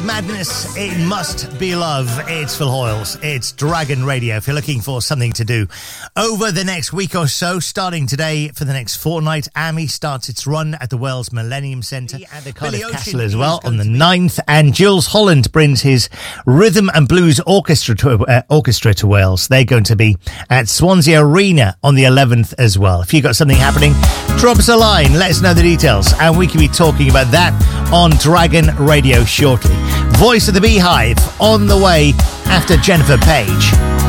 Madness, it must be love. It's Phil Hoyles. It's Dragon Radio. If you're looking for something to do over the next week or so, starting today for the next fortnight, AMI starts its run at the Wells Millennium Centre at the Cardiff Castle as well on the 9th. And Jules Holland brings his Rhythm and Blues Orchestra to Wales. They're going to be at Swansea Arena on the 11th as well. If you've got something happening, drop us a line. Let us know the details. And we can be talking about that on Dragon Radio shortly. Voice of the Beehive on the way after Jennifer Page.